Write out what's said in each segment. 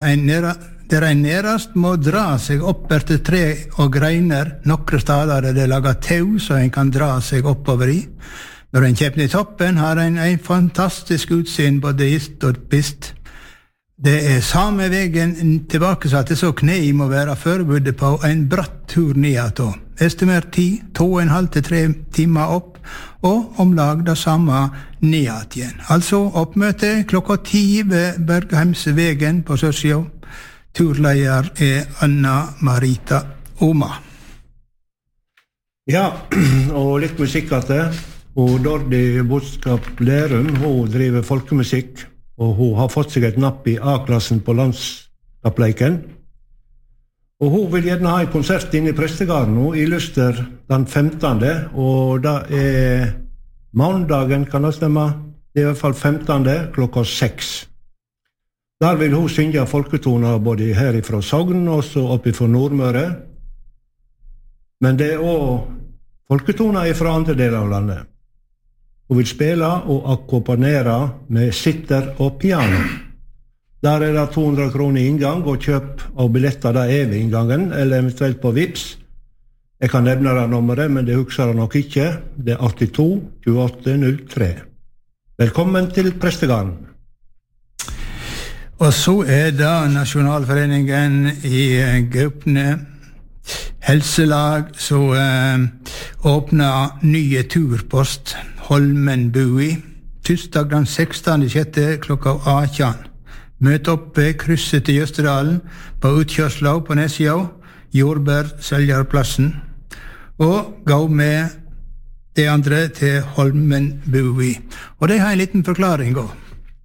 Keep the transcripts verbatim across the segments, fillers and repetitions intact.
en nera, der en nerast må dra seg opp etter tre og greiner, nokre stader er det laget tau så en kan dra seg oppover i. Når en kjøper i toppen har en en fantastisk utsyn både ist og pist. Det er samme veien tilbake så at det så knei må være forberedt på en bratt tur ned. Estimert tid, to og en halv til tre timer opp, og omlag det samme ned igjen. Altså oppmøte klokka ti ved Bergheimsvegen på Sørsjø. Turleier er Anna-Marita Oma. Ja, og litt musikk at det. Og Dordi Bodskap Lerum, hun driver folkemusikk, og hun har fått seg et napp i A-klassen på landskappleiken. Og hun vil gjerne ha en konsert inne i Prestegarden nå, i Luster den femtende, og da er mandagen, kan det stemme? Det er i hvert fall femtende, klokka seks. Der vil hun synge folketoner både herifra Sogn og så oppe fra Nordmøre. Men det er også folketoner fra andre deler av landet. Hun vil spille og akkompagnere med sitter og piano. Der er det to hundre kroner i inngang, og kjøp av billetter der er ved inngangen, eller eventuelt på Vips. Jeg kan nevne det nummeret, men det husker jeg nok ikke. Det er åttito tjueåtte null tre. Velkommen til Prestegarden. Og så er det Nasjonalforeningen i Gaupne helselag som eh, åpner nye turpost Holmenbui, tirsdag den sekstende sjette klokka atten. Møt opp ved krysset til Jøsterdalen på utkjørsla på Nesja, Jordbær Seljarplassen, og gå med de andre til Holmenbui. Og det har en liten forklaring også.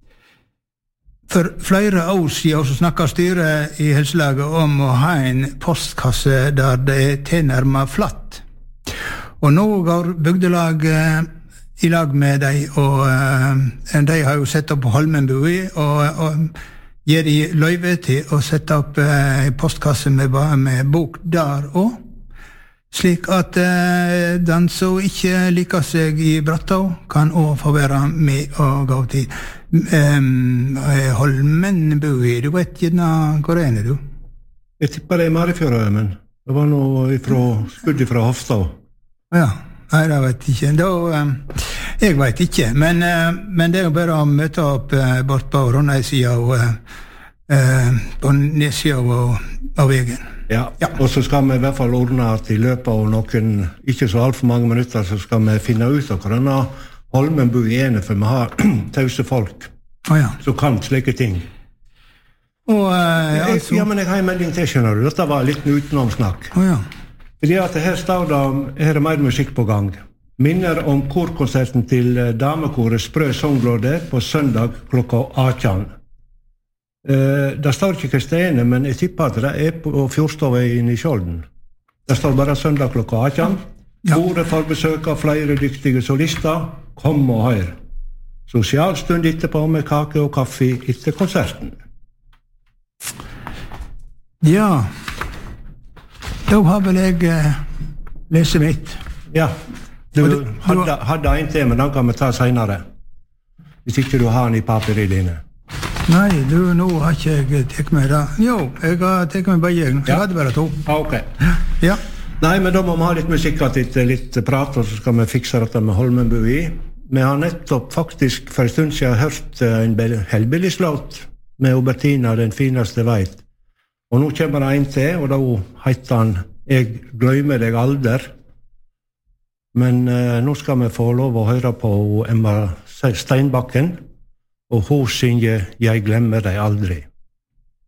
For flere år siden så snakket styret i helselaget om å ha en postkasse der det er tilnærmet flatt. Og nå går bygdelaget i lag med dem, og uh, de har jo sett opp Holmenbui, og, og gir de løyve til å sette opp uh, en postkasse med, med bok der også, slik at uh, den som ikke liker seg i Brattå kan også få være med og gå til um, Holmenbui. Du vet ikke hvor er det, du? Jeg tipper det er Marifjøra, men det var noe ifra, skudd fra Hofstad. Ja. Nei, det vet jeg ikke. Da, um, jeg vet ikke, men, uh, men det er jo bare å møte opp uh, bort på Rondheim-sida og uh, uh, på Nesja og, og veien. Ja. ja, og så skal vi i hvert fall ordne at i løpet av noen, ikke så alt for mange minutter, så skal vi finne ut av hvordan Holmenbui er, for vi har tause folk oh, ja. som kan slike ting. Og, uh, altså... Ja, men jeg har en melding til, skjønner du. Dette var litt utenomsnakk. Oh, ja. Fordi at her står det, her er mer musikk på gang. Minner om korkonserten til damekoret Sprø Songlåde på søndag klokka atten. Eh, det står ikke Kristine, men jeg tipper at det er på Fjordstadveien i Skjolden. Det står bare søndag klokka atten. Ja. Koret får besøk av flere dyktige solister. Kom og hør. Sosialstund etterpå med kake og kaffe etter konserten. Ja... Da har vel jeg uh, lest mitt. Ja, du, du hadde, hadde en til, men den kan vi ta senere. Hvis ikke du har den i papiret dine. Nei, du, nå har ikke jeg tekt meg det. Jo, jeg har tekt meg bare jeg. Jeg ja. hadde bare to. Ah, ok. Ja. Nei, men da må vi ha litt musikk og litt, litt prat, og så skal vi fikse dette med Holmenbui. Vi har nettopp faktisk for en stund siden hørt en Hellbillies-låt med Obertina, den fineste veit. Og nå kommer det en til, og da heter han «Jeg glemmer deg alder». Men eh, nå skal vi få lov å høre på Emma Steinbakken, og hun synger «Jeg glemmer deg aldri».